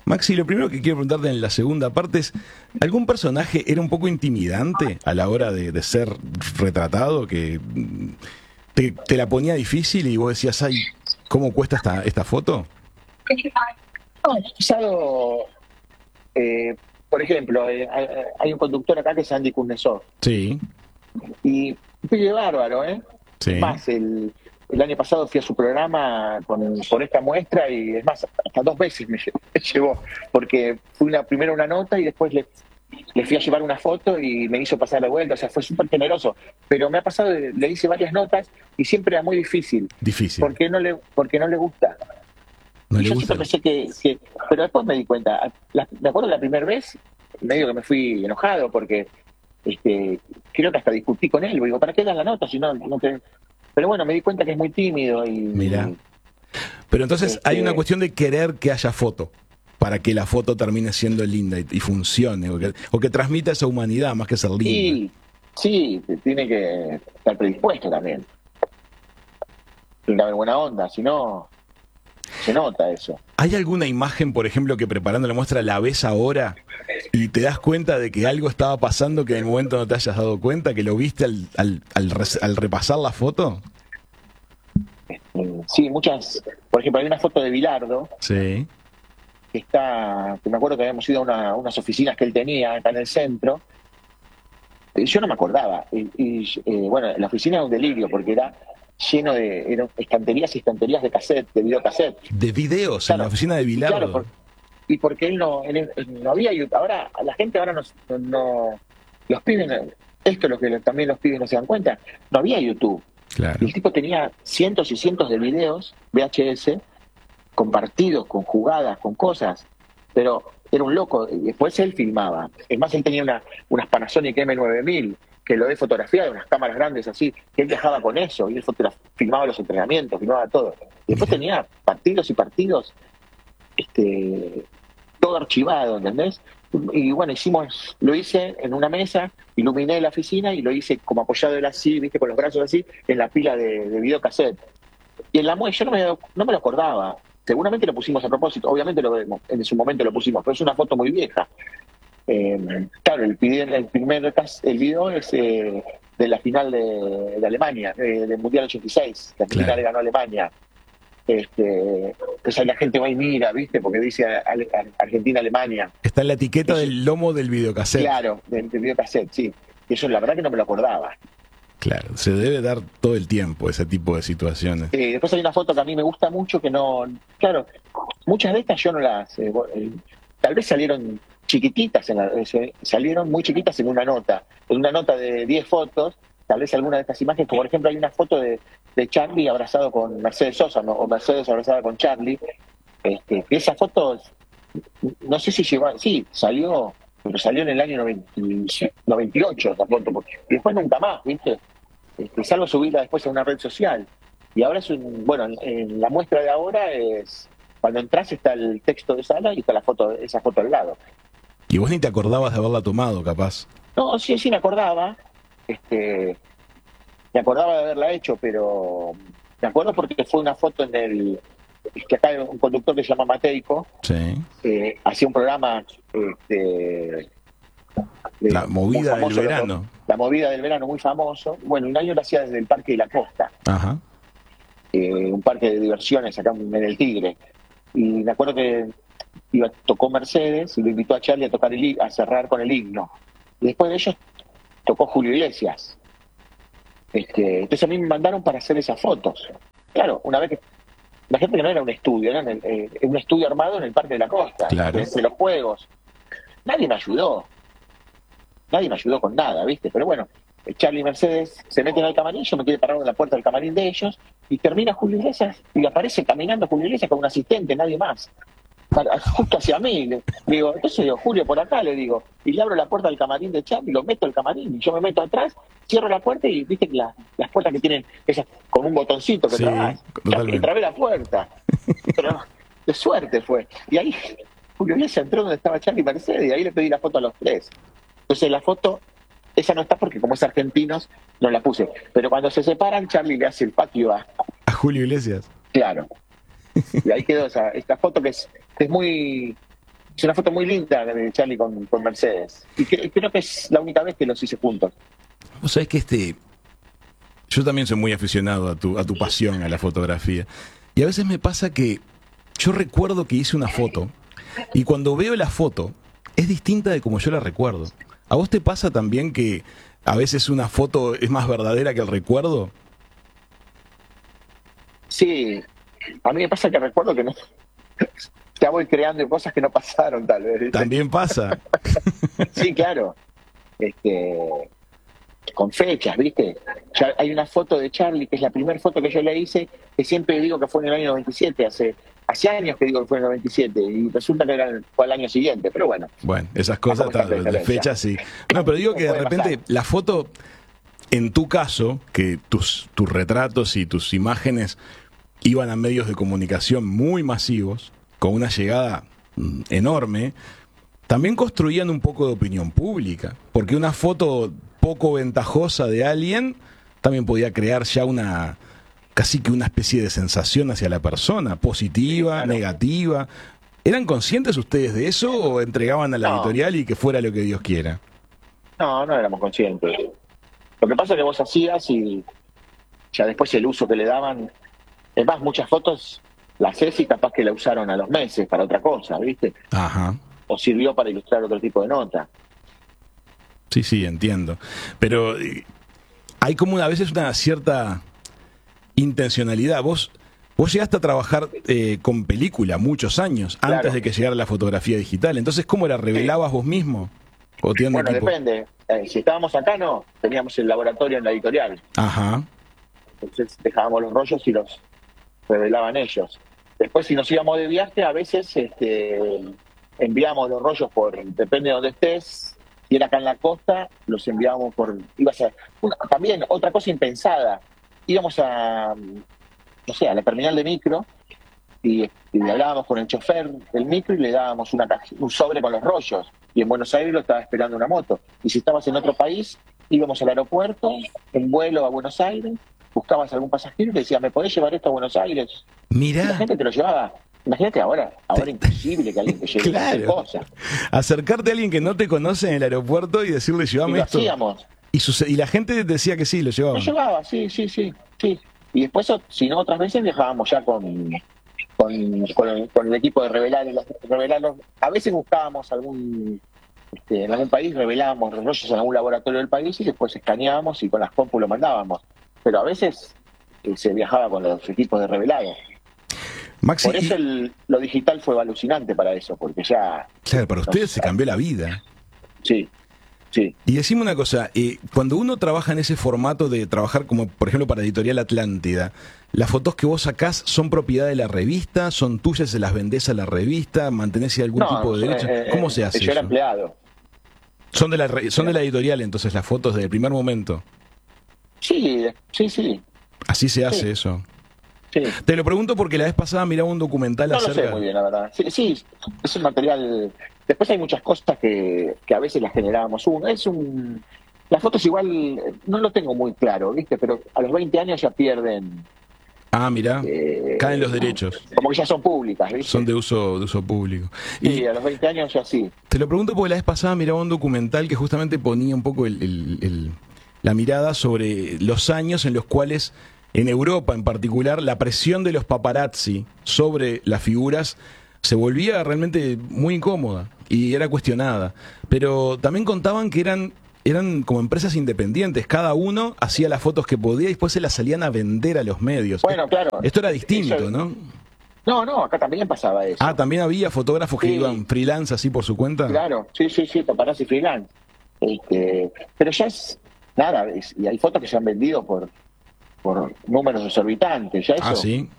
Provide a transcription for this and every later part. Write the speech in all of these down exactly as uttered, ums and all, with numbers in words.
Maxi, lo primero que quiero preguntarte en la segunda parte es, ¿algún personaje era un poco intimidante a la hora de, de ser retratado? Que te, te la ponía difícil y vos decías, ay, ¿cómo cuesta esta, esta foto? No, he usado, eh, por ejemplo, eh, hay, hay un conductor acá que es Andy Kuznetsov. Sí. Y un pibe bárbaro, ¿eh? Sí. Es más, el, el año pasado fui a su programa con, por esta muestra y es más, hasta dos veces me, lle- me llevó, porque fui una, primero una nota y después le, le fui a llevar una foto y me hizo pasar la vuelta, o sea, fue súper generoso. Pero me ha pasado, le hice varias notas y siempre era muy difícil, Difícil. porque no le, porque no le gusta. No Y le yo gusta. siempre pensé que, que- pero después me di cuenta, la- me acuerdo la primera vez, medio que me fui enojado porque este, creo que hasta discutí con él, digo, ¿para qué das la nota si no, no te... Pero bueno, me di cuenta que es muy tímido y... Mirá. Pero entonces Este- hay una cuestión de querer que haya foto, para que la foto termine siendo linda y, y funcione, o que, o que transmita esa humanidad más que ser linda. Y sí, tiene que estar predispuesto también. Tiene que haber buena onda, si no, se nota eso. ¿Hay alguna imagen, por ejemplo, que preparando la muestra la ves ahora y te das cuenta de que algo estaba pasando que en el momento no te hayas dado cuenta, que lo viste al, al, al, res- al repasar la foto? Mm, Sí, muchas... Por ejemplo, hay una foto de Bilardo Sí. que está... que me acuerdo que habíamos ido a una- unas oficinas que él tenía acá en el centro. Eh, Yo no me acordaba. Y, y, eh, bueno, la oficina era un delirio porque era lleno de eran estanterías y estanterías de cassette, de videocassette. De videos en Claro, la oficina de y Bilardo. claro, por- y porque él no, él- él no había YouTube. Ahora, la gente ahora no, no, no- los pibes, no- esto es lo que lo- también los pibes no se dan cuenta, no había YouTube. Claro. Y el tipo tenía cientos y cientos de videos V H S compartidos con jugadas, con cosas, pero era un loco. Y después él filmaba. Es más, él tenía una, unas Panasonic M nueve mil que lo he fotografiado, unas cámaras grandes así, que él viajaba con eso y él fotogra- filmaba los entrenamientos, filmaba todo. Y después tenía partidos y partidos, este, todo archivado, ¿entendés? Y bueno, hicimos, lo hice en una mesa, iluminé la oficina y lo hice como apoyado él así, viste, con los brazos así, en la pila de, de videocassette. Y en la muestra, yo no me, no me lo acordaba. Seguramente lo pusimos a propósito, obviamente lo vemos, en su momento lo pusimos, pero es una foto muy vieja. Eh, claro, el, video- el primer cas- el video es eh, de la final de, de Alemania, eh, del Mundial ochenta y seis, la final Claro. le ganó Alemania. Este, entonces ahí la gente va y mira, ¿viste? Porque dice Ale- Argentina-Alemania. Está la etiqueta Eso- del lomo del videocassette. Claro, del, del videocassette, sí. Y eso la verdad que no me lo acordaba. Claro, se debe dar todo el tiempo ese tipo de situaciones. Eh, después hay una foto que a mí me gusta mucho que no... Claro, muchas de estas yo no las... eh, bo- eh, tal vez salieron chiquititas, en la- eh, se- salieron muy chiquitas en una nota. En una nota de diez fotos, tal vez alguna de estas imágenes, como por ejemplo hay una foto de, de Charlie abrazado con Mercedes Sosa, ¿no? O Mercedes abrazada con Charlie. Este, que esa foto, no sé si llegó... Sí, salió, pero salió en el año noventa y- noventa y ocho esa foto. porque- Y después nunca más, ¿viste? Este, salvo subirla después a una red social. Y ahora es un, bueno, en, en la muestra de ahora es, cuando entras está el texto de sala y está la foto, esa foto al lado. Y vos ni te acordabas de haberla tomado, capaz. No, sí, sí me acordaba, este, me acordaba de haberla hecho, pero me acuerdo porque fue una foto en el, es que acá hay un conductor que se llama Mateico, Sí. eh, hacía un programa, este, de- La movida muy del famoso, verano. La movida del verano, muy famoso. Bueno, un año lo hacía desde el Parque de la Costa. Ajá. eh, un parque de diversiones acá en el Tigre. Y me acuerdo que iba, tocó Mercedes y lo invitó a Charlie a tocar el, hi- a cerrar con el himno. Y después de ellos tocó Julio Iglesias. Este, entonces a mí me mandaron para hacer esas fotos. Claro, una vez que... La gente que no era un estudio, era en el- eh, un estudio armado en el Parque de la Costa, Claro. entre los juegos. Nadie me ayudó. Nadie me ayudó con nada, ¿viste? Pero bueno, Charlie y Mercedes se meten al camarín, yo me quedé parado en la puerta del camarín de ellos, y termina Julio Iglesias, y aparece caminando Julio Iglesias con un asistente, nadie más. Para- Justo hacia mí, le le digo, entonces digo, Julio, por acá, le digo, y le abro la puerta del camarín de Charlie, lo meto al camarín, y yo me meto atrás, cierro la puerta, y viste que la- las puertas que tienen esas, con un botoncito que Sí, trabas, totalmente. que trabé la puerta. Pero de suerte fue. Y ahí Julio Iglesias entró donde estaba Charlie y Mercedes, y ahí le pedí la foto a los tres. Entonces la foto, esa no está porque como es argentinos, no la puse. Pero cuando se separan, Charlie le hace el patio a... A Julio Iglesias. Claro. Y ahí quedó esa, esta foto que es, que es muy Es una foto muy linda de Charlie con, con Mercedes. Y que, creo que es la única vez que los hice juntos. Vos sabés que este... Yo también soy muy aficionado a tu, a tu pasión, a la fotografía. Y a veces me pasa que yo recuerdo que hice una foto y cuando veo la foto es distinta de como yo la recuerdo. ¿A vos te pasa también que a veces una foto es más verdadera que el recuerdo? Sí, a mí me pasa que recuerdo que no... Ya voy creando cosas que no pasaron, tal vez. ¿viste? También pasa. Sí, claro. Este, con fechas, ¿viste? Ya hay una foto de Charlie, que es la primera foto que yo le hice, que siempre digo que fue en el año noventa y siete, hace, hace años que digo que fue en el noventa y siete, y resulta que era, fue al año siguiente, pero bueno. Bueno, esas cosas ta, de fechas sí. No, pero digo que de repente pasar. La foto, en tu caso, que tus, tus retratos y tus imágenes iban a medios de comunicación muy masivos, con una llegada mm, enorme, también construían un poco de opinión pública, porque una foto poco ventajosa de alguien también podía crear ya una casi que una especie de sensación hacia la persona, positiva, claro. Negativa. ¿Eran conscientes ustedes de eso o entregaban a la no. editorial y que fuera lo que Dios quiera? No, no éramos conscientes. Lo que pasa es que vos hacías y ya después el uso que le daban, es más, muchas fotos las haces y capaz que la usaron a los meses para otra cosa, ¿viste? Ajá. O sirvió para ilustrar otro tipo de nota. Sí, sí, entiendo. Pero hay como una, a veces una cierta intencionalidad. Vos, vos llegaste a trabajar eh, con película muchos años, claro. Antes de que llegara la fotografía digital. Entonces, ¿cómo la revelabas sí. vos mismo? ¿O bueno, equipo? Depende. Eh, si estábamos acá, no. Teníamos el laboratorio en la editorial. Ajá. Entonces dejábamos los rollos y los revelaban ellos. Después, si nos íbamos de viaje, a veces este, enviamos los rollos por, depende de donde estés, si era acá en la costa, los enviábamos por, ibas a, una, también otra cosa impensada, íbamos a, no sé, a la terminal de micro y, y hablábamos con el chofer del micro y le dábamos una caja, un sobre con los rollos, y en Buenos Aires lo estaba esperando una moto, y si estabas en otro país, íbamos al aeropuerto, en vuelo a Buenos Aires, buscabas algún pasajero y te decía, ¿me podés llevar esto a Buenos Aires? Mirá. Y la gente te lo llevaba. Imagínate ahora, ahora es imposible que alguien te lleve claro. cosas. Acercarte a alguien que no te conoce en el aeropuerto y decirle, llévame esto. Y lo hacíamos. Y, su, y la gente decía que sí, lo llevaba. Lo llevaba, sí, sí, sí, sí. Y después, si no, otras veces viajábamos ya con, con, con, el, con el equipo de revelar, revelarlos. A veces buscábamos algún, este, en algún país, revelábamos los rollos en algún laboratorio del país y después escaneábamos y con las compu lo mandábamos. Pero a veces eh, se viajaba con los equipos de revelado. Maxi, por eso el, lo digital fue alucinante para eso, porque ya... Claro, para ustedes se cambió la vida. Sí, sí. Y decime una cosa, eh, cuando uno trabaja en ese formato de trabajar como, por ejemplo, para Editorial Atlántida, ¿las fotos que vos sacás son propiedad de la revista? ¿Son tuyas, se las vendés a la revista? ¿Mantenés algún no, tipo de derecho? Eh, ¿Cómo se hace yo eso? era empleado. ¿Son de la, son de la editorial entonces las fotos del primer momento? Sí, sí, sí. ¿Así se hace sí. eso? Sí. Te lo pregunto porque la vez pasada miraba un documental no acerca... No lo sé muy bien, la verdad. Sí, sí, es un material... Después hay muchas cosas que, que a veces las generábamos. Uno, es un... Las fotos igual, no lo tengo muy claro, ¿viste? Pero a los veinte años ya pierden... Ah, mirá, eh, caen los derechos. Como que ya son públicas, ¿viste? Son de uso, de uso público. Sí, y a los veinte años ya sí. Te lo pregunto porque la vez pasada miraba un documental que justamente ponía un poco el, el, el, la mirada sobre los años en los cuales... En Europa, en particular, la presión de los paparazzi sobre las figuras se volvía realmente muy incómoda y era cuestionada. Pero también contaban que eran, eran como empresas independientes. Cada uno hacía las fotos que podía y después se las salían a vender a los medios. Bueno, claro. Esto era distinto, eso, ¿no? No, no, acá también pasaba eso. Ah, también había fotógrafos que sí. iban freelance así por su cuenta. Claro, sí, sí, sí, paparazzi freelance. Este, pero ya es nada, es, y hay fotos que se han vendido por... por números exorbitantes, ya eso ah, ¿sí?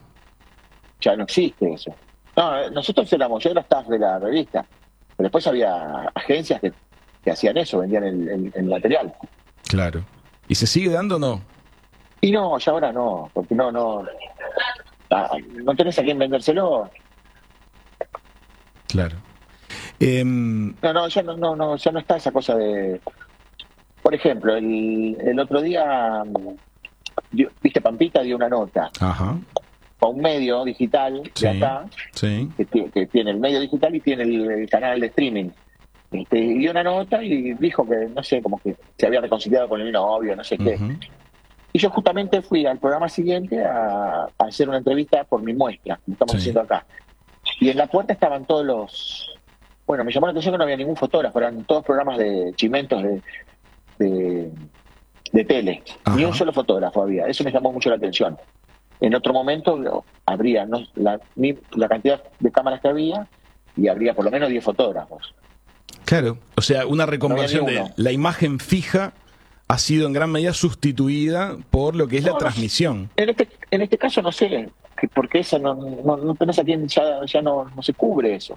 ya no existe eso. No, nosotros éramos, yo era staff de la revista, pero después había agencias que, que hacían eso, vendían el, el, el material. Claro. ¿Y se sigue dando o no? Y no, ya ahora no, porque no, no, no tenés a quién vendérselo. Claro. Eh... No, no, ya no, no, no, ya no está esa cosa de, por ejemplo, el, el otro día, viste, Pampita dio una nota. Ajá. a un medio digital de Sí, acá, sí. que, ti- que tiene el medio digital y tiene el, el canal de streaming. Este, y dio una nota y dijo que, no sé, como que se había reconciliado con el novio, no sé qué. Ujú. Y yo justamente fui al programa siguiente a, a hacer una entrevista por mi muestra, como estamos Sí. haciendo acá. Y en la puerta estaban todos los... Bueno, me llamó la atención que no había ningún fotógrafo, eran todos programas de chimentos de, de, de tele. Ajá. Ni un solo fotógrafo había, eso me llamó mucho la atención. En otro momento lo- habría ¿no? la, mi- la cantidad de cámaras que había y habría por lo menos diez fotógrafos. Claro, o sea, una reconversión ni de uno. la imagen fija ha sido en gran medida sustituida por lo que es la No, no, transmisión. En este, en este caso no sé, que porque esa no, no, no tenés a quien, ya, ya no, no se cubre eso.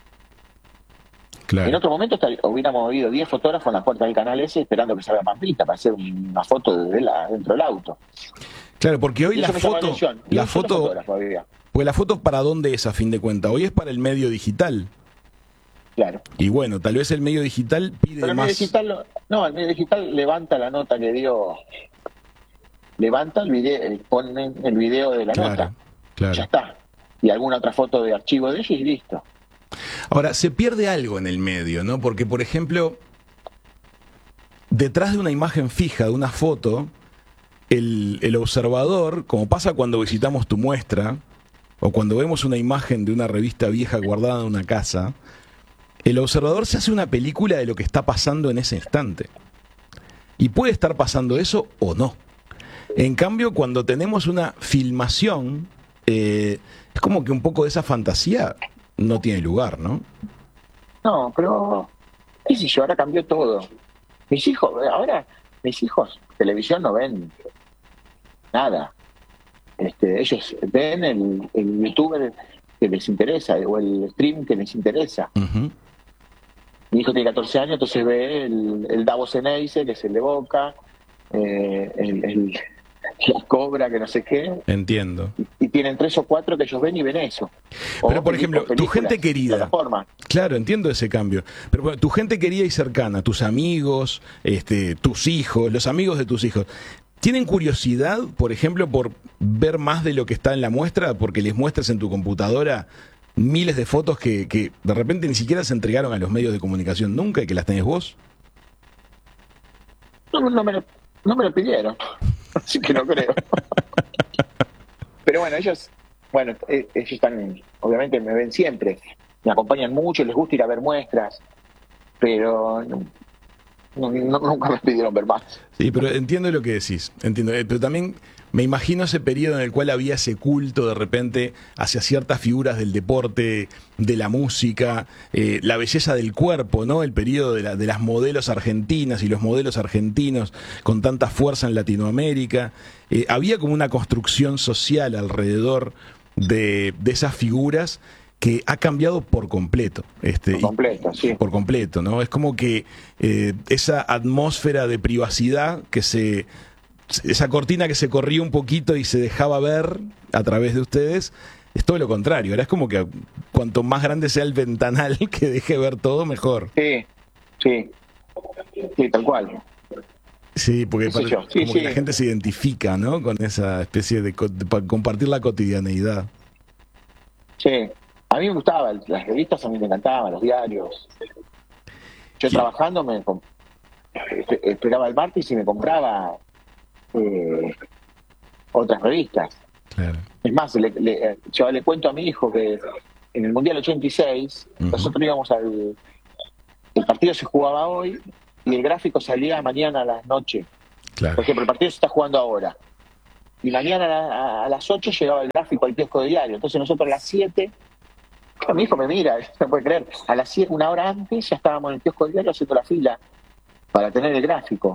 En Claro. otro momento estaría- hubiéramos habido diez fotógrafos en la puerta del canal ese esperando que salga Pampita para hacer una foto de la, dentro del auto. Claro, porque hoy Y la eso me llamó foto, atención. Ni la un solo foto, fotógrafo había. pues la foto para dónde es a fin de cuentas, hoy es para el medio digital. Claro. Y bueno, tal vez el medio digital pide Pero el más. medio digital, lo- no, el medio digital levanta la nota que dio, levanta el video, pone el video de la Claro, nota. claro. Ya está. Y alguna otra foto de archivo de ellos y listo. Ahora, se pierde algo en el medio, ¿no? Porque, por ejemplo, detrás de una imagen fija, de una foto, el, el observador, como pasa cuando visitamos tu muestra, o cuando vemos una imagen de una revista vieja guardada en una casa, el observador se hace una película de lo que está pasando en ese instante. Y puede estar pasando eso o no. En cambio, cuando tenemos una filmación, eh, es como que un poco de esa fantasía no tiene lugar, ¿no? No, pero, qué sé yo, ahora cambió todo. Mis hijos, ahora, mis hijos, televisión no ven nada. Este, ellos ven el, el youtuber que les interesa o el stream que les interesa. Ujú. Mi hijo tiene catorce años, entonces ve el, el Davos Ceneice, que es el de Boca, eh, el, el- la Cobra, que no sé qué, Entiendo. y tienen tres o cuatro que ellos ven y ven eso. O Pero, por peli- ejemplo, o tu películas, gente querida. plataforma. Claro, entiendo ese cambio. Pero bueno, tu gente querida y cercana, tus amigos, este, tus hijos, los amigos de tus hijos, ¿tienen curiosidad, por ejemplo, por ver más de lo que está en la muestra? Porque les muestres en tu computadora miles de fotos que, que de repente ni siquiera se entregaron a los medios de comunicación nunca y que las tenés vos. No, no me lo, no me lo pidieron, así que no creo. Pero bueno, ellos, bueno, eh, ellos están, obviamente me ven siempre, me acompañan mucho, les gusta ir a ver muestras, pero no, no- no- nunca me pidieron ver más. Sí, pero entiendo lo que decís, entiendo. Eh, Pero también me imagino ese periodo en el cual había ese culto de repente hacia ciertas figuras del deporte, de la música, eh, la belleza del cuerpo, ¿no? El periodo de, la- de las modelos argentinas y los modelos argentinos con tanta fuerza en Latinoamérica. Eh, había como una construcción social alrededor de, de esas figuras que ha cambiado por completo. Este, Por y- completo, sí. por completo, ¿no? Es como que eh, esa atmósfera de privacidad que se... esa cortina que se corría un poquito y se dejaba ver a través de ustedes, es todo lo contrario. Ahora es como que cuanto más grande sea el ventanal que deje ver todo, mejor. Sí, sí, sí, tal cual. Sí, porque ¿Qué sé pare- yo? Sí, como que sí. la gente se identifica, ¿no? Con esa especie de, co- de pa- compartir la cotidianeidad. Sí, a mí me gustaba, las revistas a mí me encantaban, los diarios. Yo Sí. trabajando me com- espe- esperaba el martes y me compraba eh, otras revistas. Claro. Es más, le- le- yo le cuento a mi hijo que en el Mundial ochenta y seis Ujú. nosotros íbamos al... El partido se jugaba hoy y el gráfico salía mañana a las noche. Claro. Por ejemplo, el partido se está jugando ahora. Y mañana a, a las ocho llegaba el gráfico al kiosco de diario. Entonces nosotros a las siete, mi hijo me mira, no puede creer, a las siete, una hora antes ya estábamos en el kiosco de diario haciendo la fila para tener el gráfico.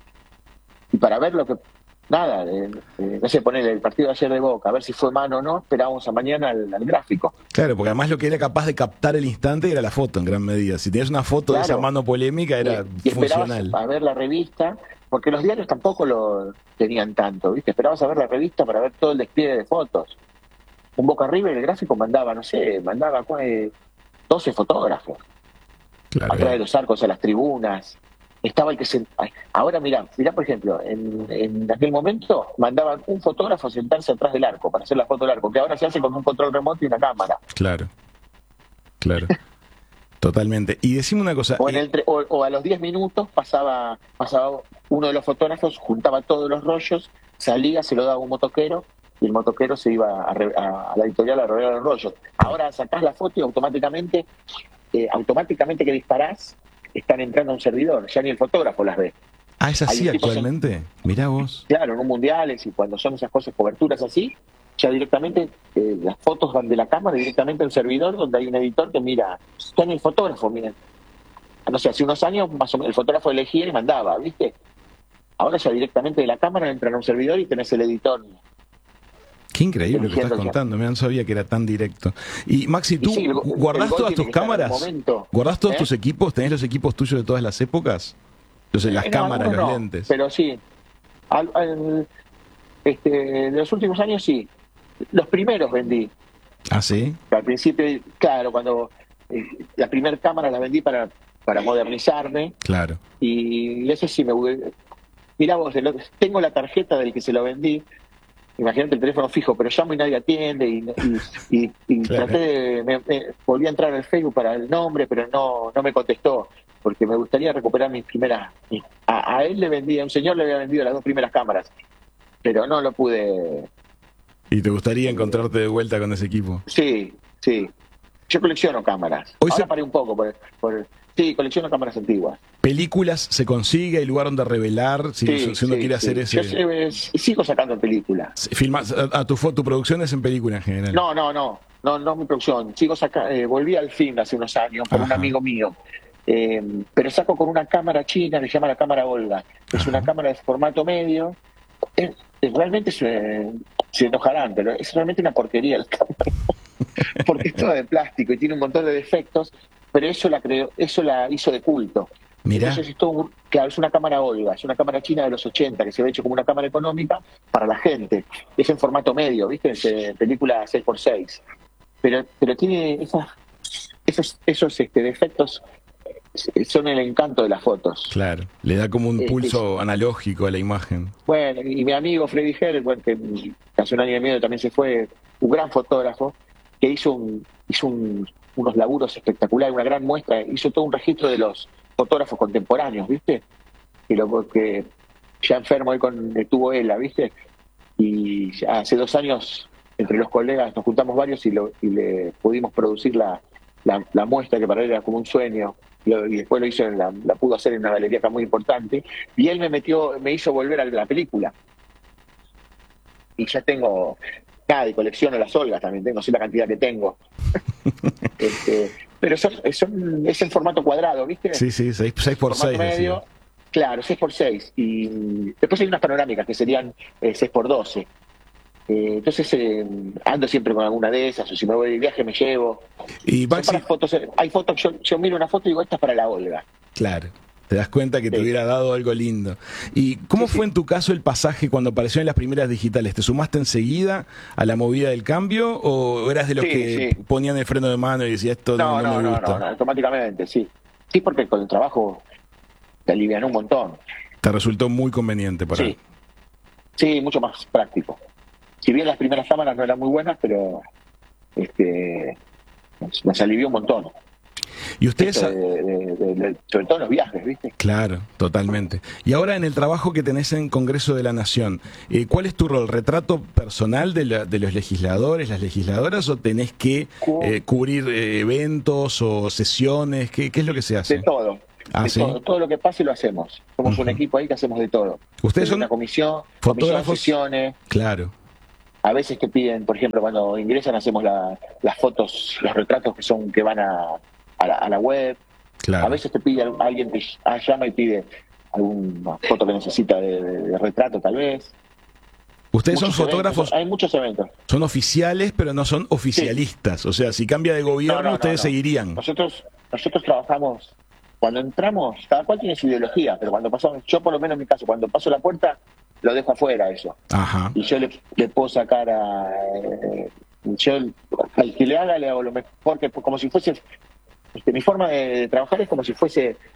Y para ver lo que, nada, de, de, no sé, poner el partido de ayer de Boca, a ver si fue mano o no, esperábamos a mañana al, al gráfico. Claro, porque además lo que era capaz de captar el instante era la foto en gran medida. Si tenías una foto de Claro. esa mano polémica era Y, y esperabas funcional. a ver la revista, porque los diarios tampoco lo tenían tanto, ¿viste? Esperabas a ver la revista para ver todo el despliegue de fotos. Un Boca River, el gráfico mandaba, no sé, mandaba eh, doce fotógrafos Claro. atrás de los arcos a las tribunas. estaba el que se... Ahora mirá, mirá por ejemplo, en, en aquel momento mandaban un fotógrafo a sentarse atrás del arco para hacer la foto del arco, que ahora se hace con un control remoto y una cámara. Claro, claro. Totalmente. Y decime una cosa. O, en el tre- o, o a los diez minutos pasaba, pasaba uno de los fotógrafos, juntaba todos los rollos, salía, se lo daba a un motoquero y el motoquero se iba a, re- a- a la editorial a arreglar los rollos. Ahora sacás la foto y automáticamente, eh, automáticamente que disparás, están entrando a un servidor, ya ni el fotógrafo las ve. Ah, ¿es Hay así un tipo actualmente? Mirá vos. Claro, en un mundiales y cuando son esas cosas, coberturas así, ya directamente eh, las fotos van de la cámara directamente al servidor donde hay un editor que mira, está en el fotógrafo, miren. No sé, hace unos años más o menos el fotógrafo elegía y mandaba, ¿viste? Ahora ya directamente de la cámara entran a un servidor y tenés el editor. Qué increíble lo que estás eligiendo ya. contando, me no sabía que era tan directo. Y Maxi, ¿tú Y sí, el go- guardás el gol todas tiene tus que estar en el cámaras? momento, ¿Guardás todos ¿eh? tus equipos? ¿Tenés los equipos tuyos de todas las épocas? Entonces, las Eh, no, cámaras, los algunos no, lentes. pero sí. Al- al- este, de los últimos años sí. Los primeros vendí. ¿Ah, sí? Al principio, claro, cuando eh, la primera cámara la vendí para, para modernizarme Claro. y eso sí me... Mirá vos, el otro- tengo la tarjeta del que se lo vendí. Imagínate el teléfono fijo, pero llamo y nadie atiende y, y, y, y Claro. traté de, me, me- volví a entrar al Facebook para el nombre, pero no, no me contestó, porque me gustaría recuperar mis primeras, mis- a, a él le vendí, a un señor le había vendido las dos primeras cámaras, pero no lo pude, ¿Y te gustaría encontrarte de vuelta con ese equipo? sí, sí, yo colecciono cámaras, Hoy ahora se- paré un poco, por, por- sí, colecciono cámaras antiguas. ¿Películas se consigue? ¿Hay lugar donde revelar? Si, Sí, si uno sí, quiere hacer sí. ese... Yo eh, sigo sacando películas. Filmas, a, a tu, fo- tu producción es en película en general. No, no, no, no, no mi producción. Sigo saca, eh, volví al film hace unos años por un Ajá. amigo mío, eh, pero saco con una cámara china que se llama la cámara Olga. Es Ajá. una cámara de formato medio. Es, es- realmente se, se enojarán, pero es realmente una porquería la cámara, porque es toda de plástico y tiene un montón de defectos. Pero eso la creó, eso la hizo de culto. Mirá. Entonces, es todo un- claro, es una cámara Olga, es una cámara china de los ochenta que se ve hecho como una cámara económica para la gente. Es en formato medio, ¿viste? Es, eh, película seis por seis. Pero, pero tiene esas, esos, esos este, defectos, eh, son el encanto de las fotos. Claro, le da como un Eh, pulso analógico a la imagen. Bueno, y mi amigo Freddy Herr, bueno, que hace un año y medio también se fue, un gran fotógrafo, que hizo, un, hizo un- unos laburos espectaculares, una gran muestra, hizo todo un registro de los fotógrafos contemporáneos, ¿viste? Que, lo, que ya enfermo él con, tuvo ELA, ¿viste? Y ya hace dos años, entre los colegas, nos juntamos varios y, lo, y le pudimos producir la, la, la muestra que para él era como un sueño. Lo- y después lo hizo en la, la pudo hacer en una galería acá muy importante. Y él me metió, me hizo volver a la película. Y ya tengo, nada, y colecciono las Olgas también, tengo, sé la cantidad que tengo. este, pero son, son, es en formato cuadrado, ¿viste? Sí, sí, seis por Formato seis. medio, claro, seis por seis. Y después hay unas panorámicas que serían eh, seis por doce. Eh, entonces eh, ando siempre con alguna de esas, o si me voy de viaje me llevo. Y Son Maxi, para fotos, eh, hay fotos, yo, yo miro una foto y digo, esta es para la Olga. claro, te das cuenta que te Sí. hubiera dado algo lindo. ¿Y cómo Sí, fue sí. en tu caso el pasaje cuando apareció en las primeras digitales? ¿Te sumaste enseguida a la movida del cambio o eras de los Sí, que sí. ponían el freno de mano y decía esto no, No, no no, me no, gusta? no, no, automáticamente, sí. Sí, porque con el trabajo te alivian un montón. Te resultó muy conveniente para... Sí. Sí, mucho más práctico. Si bien las primeras cámaras no eran muy buenas, pero este nos alivió un montón. Y ustedes... Esto de- de- de- de- sobre todo en los viajes, ¿viste? Claro, totalmente. Y ahora en el trabajo que tenés en Congreso de la Nación, eh, ¿cuál es tu rol? ¿Retrato personal de, la- de los legisladores, las legisladoras, o tenés que eh, cubrir eh, eventos o sesiones? ¿Qué, qué es lo que se De hace? todo. Ah, de ¿sí? todo. Todo lo que pase lo hacemos. Somos Ujú. un equipo ahí que hacemos de todo. Ustedes Desde son una comisión, fotógrafos. comisión, sesiones. Claro, A veces te piden, por ejemplo, cuando ingresan hacemos la- las fotos, los retratos que son que van a, a, la, a la web. claro. A veces te pide al- alguien te ah, llama y pide alguna foto que necesita de, de- de retrato, tal vez. Ustedes son Muchos fotógrafos, eventos, hay muchos eventos. son oficiales, pero no son oficialistas. O sea, si cambia de gobierno, No, no, no, ustedes no. seguirían. Nosotros, nosotros trabajamos, cuando entramos, cada cual tiene su ideología, pero cuando pasamos, yo por lo menos en mi caso, cuando paso la puerta, lo dejo afuera eso. Ajá. Y yo le, le puedo sacar a... eh, yo al que le haga le hago lo mejor, que como si fuese... Este, mi forma de trabajar es como si fuese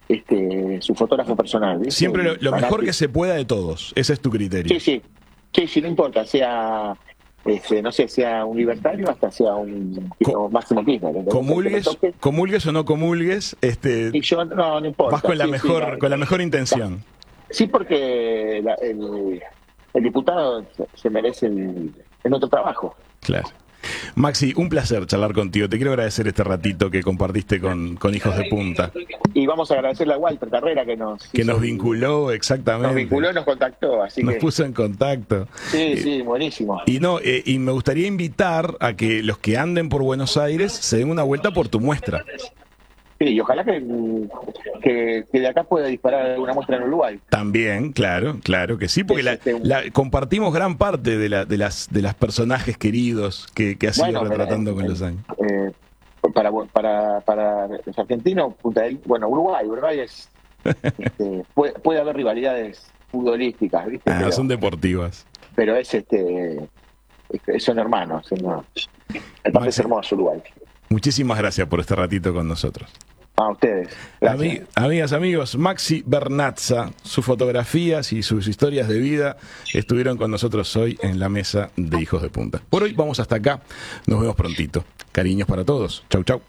este, su fotógrafo personal. ¿viste? Siempre lo, lo mejor Fanático. que se pueda de todos. Ese es tu criterio. Sí, sí. Sí, sí, no importa, sea, este, no sé, sea un libertario hasta sea un Co- Máximo Kirchner. ¿entendés? Comulgues, Que me toque. comulgues o no comulgues, este, Y yo, no, no importa. vas con la sí, mejor, sí, la- con la mejor intención. Sí, porque la- el, el diputado se- se merece el, el otro trabajo. Claro. Maxi, un placer charlar contigo. Te quiero agradecer este ratito que compartiste con, con Hijos de Punta. Y vamos a agradecerle a Walter Carrera que nos Que hizo nos el- vinculó, exactamente. nos vinculó y nos contactó, así Nos que puso en contacto. sí, sí, buenísimo. Y no, eh, y me gustaría invitar a que los que anden por Buenos Aires se den una vuelta por tu muestra. Sí, y ojalá que, que, que de acá pueda disparar alguna muestra en Uruguay. También, claro, claro que sí, porque Es la, este un- la- compartimos gran parte de, la, de las de las personajes queridos que, que has ido Bueno, retratando eh, con los años. Eh, para, para, para los argentinos, Punta del, bueno, Uruguay, Uruguay es, este, puede, puede haber rivalidades futbolísticas, ¿viste? Ah, pero, son deportivas. pero es este, es- son hermanos, son- el país es hermoso Uruguay. Muchísimas gracias por este ratito con nosotros. A ustedes. Gracias. Ami- amigas, amigos, Maxi Bernatza, sus fotografías y sus historias de vida estuvieron con nosotros hoy en la mesa de Hijos de Punta. Por hoy vamos hasta acá. Nos vemos prontito. Cariños para todos. Chau, chau.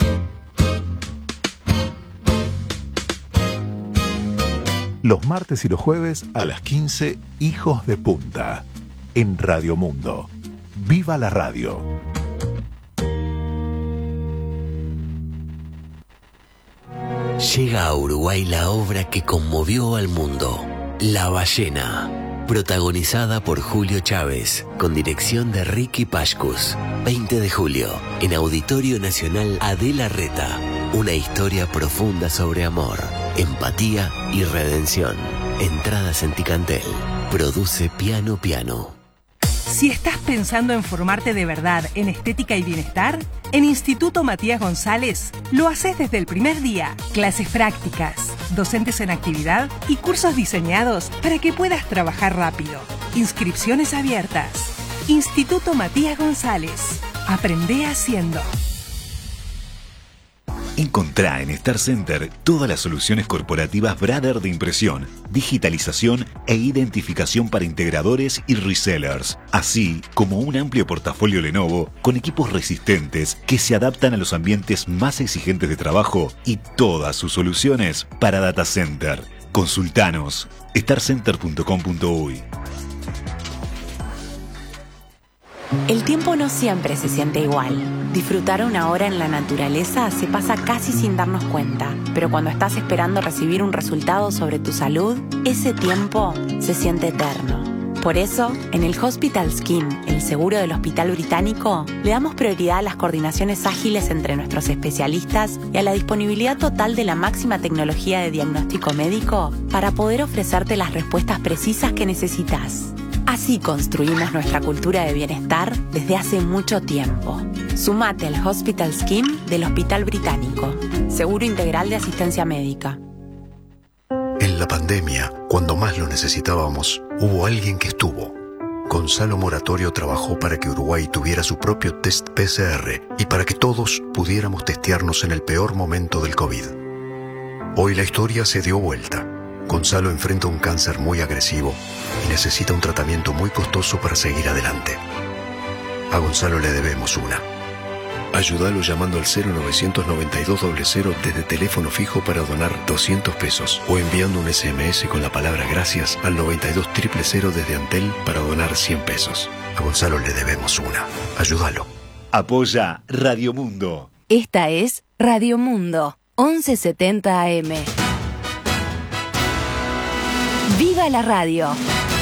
Los martes y los jueves a las quince, Hijos de Punta, en Radio Mundo. ¡Viva la radio! Llega a Uruguay la obra que conmovió al mundo, La Ballena, protagonizada por Julio Chávez, con dirección de Ricky Pashkus. veinte de julio, en Auditorio Nacional Adela Reta, una historia profunda sobre amor, empatía y redención. Entradas en Ticantel. Produce Piano Piano. Si estás pensando en formarte de verdad en estética y bienestar, en Instituto Matías González lo haces desde el primer día. Clases prácticas, docentes en actividad y cursos diseñados para que puedas trabajar rápido. Inscripciones abiertas. Instituto Matías González. Aprende haciendo. Encontrá en Star Center todas las soluciones corporativas Brother de impresión, digitalización e identificación para integradores y resellers, así como un amplio portafolio Lenovo con equipos resistentes que se adaptan a los ambientes más exigentes de trabajo y todas sus soluciones para data center. Consultanos star center punto com punto uy. El tiempo no siempre se siente igual. Disfrutar una hora en la naturaleza se pasa casi sin darnos cuenta, pero cuando estás esperando recibir un resultado sobre tu salud, ese tiempo se siente eterno. Por eso, en el Hospital Skin, el seguro del Hospital Británico, le damos prioridad a las coordinaciones ágiles entre nuestros especialistas y a la disponibilidad total de la máxima tecnología de diagnóstico médico para poder ofrecerte las respuestas precisas que necesitas. Así construimos nuestra cultura de bienestar desde hace mucho tiempo. Sumate al Hospital Scheme del Hospital Británico. Seguro integral de asistencia médica. En la pandemia, cuando más lo necesitábamos, hubo alguien que estuvo. Gonzalo Moratorio trabajó para que Uruguay tuviera su propio test P C R y para que todos pudiéramos testearnos en el peor momento del COVID. Hoy la historia se dio vuelta. Gonzalo enfrenta un cáncer muy agresivo y necesita un tratamiento muy costoso para seguir adelante. A Gonzalo le debemos una. Ayúdalo llamando al cero novecientos noventa y dos cero cero desde teléfono fijo para donar doscientos pesos o enviando un ese eme ese con la palabra gracias al noventa y dos cero cero cero desde Antel para donar cien pesos. A Gonzalo le debemos una. Ayúdalo. Apoya Radio Mundo. Esta es Radio Mundo, once setenta A M. ¡Viva la radio!